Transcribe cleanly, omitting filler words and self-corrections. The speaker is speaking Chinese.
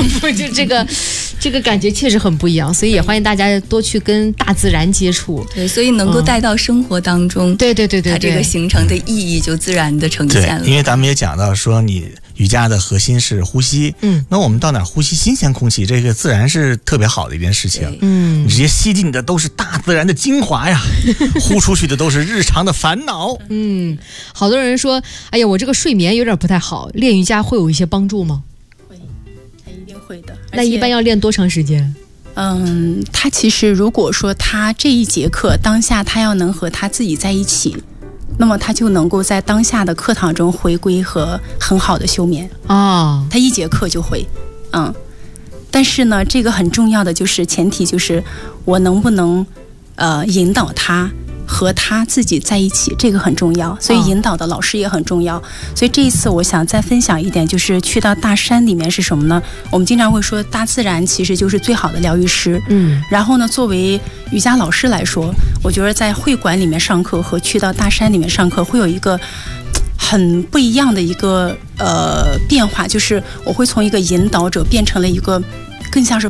就这个感觉确实很不一样，所以也欢迎大家多去跟大自然接触。 对，所以能够带到生活当中， 对， 它这个形成的意义就自然的呈现了。 对，因为咱们也讲到说，你瑜伽的核心是呼吸，那我们到哪呼吸新鲜空气，这个自然是特别好的一件事情。你直接吸进的都是大自然的精华呀，呼出去的都是日常的烦恼。 好多人说，哎呀，我这个睡眠有点不太好，练瑜伽会有一些帮助吗？ 会，它一定会的。 那一般要练多长时间？ 他其实如果说他这一节课当下他要能和他自己在一起，那么他就能够在当下的课堂中回归和很好的休眠啊。 他一节课就会，但是呢，这个很重要的就是前提就是我能不能引导他和他自己在一起，这个很重要，所以引导的老师也很重要。所以这一次我想再分享一点，就是去到大山里面是什么呢？我们经常会说大自然其实就是最好的疗愈师。然后呢，作为瑜伽老师来说，我觉得在会馆里面上课和去到大山里面上课会有一个很不一样的一个变化，就是我会从一个引导者变成了一个更像是